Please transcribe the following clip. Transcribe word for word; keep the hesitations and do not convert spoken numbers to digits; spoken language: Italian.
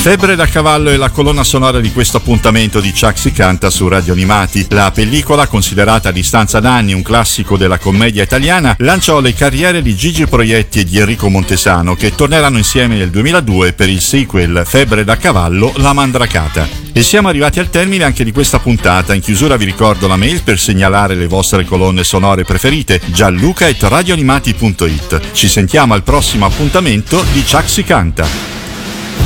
Febbre da cavallo è la colonna sonora di questo appuntamento di Chuck si canta su Radio Animati. La pellicola, considerata a distanza d'anni un classico della commedia italiana, lanciò le carriere di Gigi Proietti e di Enrico Montesano, che torneranno insieme nel duemiladue per il sequel Febbre da cavallo, La Mandracata. E siamo arrivati al termine anche di questa puntata. In chiusura vi ricordo la mail per segnalare le vostre colonne sonore preferite, gianluca chiocciola radioanimati punto it. Ci sentiamo al prossimo appuntamento di Chuck si canta.